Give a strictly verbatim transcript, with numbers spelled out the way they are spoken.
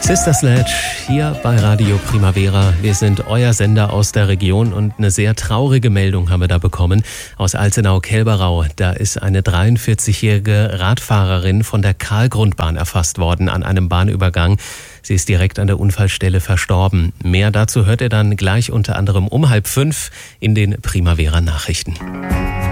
Sister Sledge hier bei Radio Primavera. Wir sind euer Sender aus der Region und eine sehr traurige Meldung haben wir da bekommen aus Alzenau-Kelberau. Da ist eine dreiundvierzigjährige Radfahrerin von der Karl-Grundbahn erfasst worden an einem Bahnübergang. Sie ist direkt an der Unfallstelle verstorben. Mehr dazu hört ihr dann gleich unter anderem um halb fünf in den Primavera-Nachrichten.